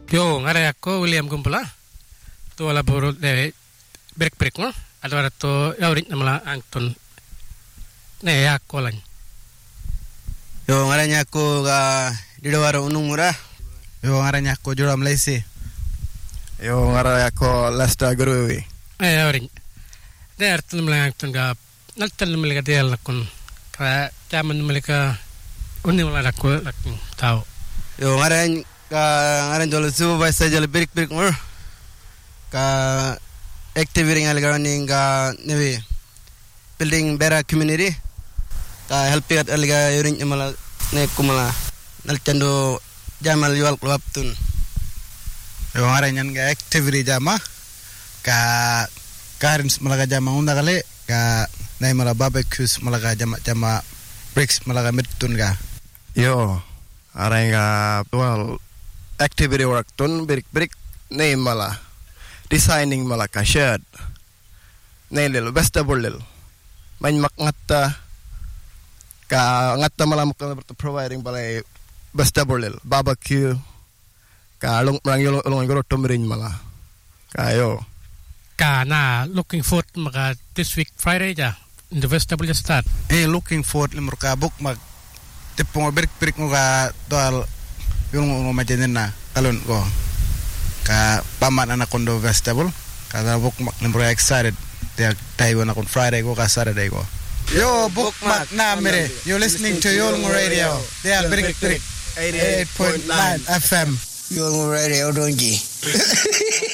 Yo, ngare ako William Gumpala. To wala buro de break mo. Adwara to yawrit namala angton. Ne ako lang. Yo, ngare ako ga didawara unumura. Yo, ngare ako Joram Laisi. Yo, ngare ako Lesta Guruwi. Yawrit. De artul namala angton ga naltan namala ga del nakon. Ka jaman namala ka unimala ako lakon tao. Yo, ngare ngaran jolo supervisor jolo break mo ka activity ngal garani ga nevi building better community ka help at alga yurin mala ne kumala nalchando jamal yual klaptun. Yo, ngare nyan ga activity jama ka karin malaga jama unda kale ka nai mala barbecues malaga jama bricks malaga mitun ga. Yo, arenga tual activity work tun break ne mala designing mala ka shed ne lil vegetable lil man makngata ka ngata mala mo providing balay vegetable lil barbecue ka long goro tumrin mala kayo Kana looking forward maka this week Friday ja in the vegetable just start. Looking forward limur ka book mag tipong break mo ka toal yung majanin na talon ko ka paman na kondo vegetable kada book mak limur excited dia tayo na kon Friday ko ka Saturday ko. Yo, bookmark na mere. You're listening to Yolngu Radio. They are break 88.9 FM. Yolngu Radio donji.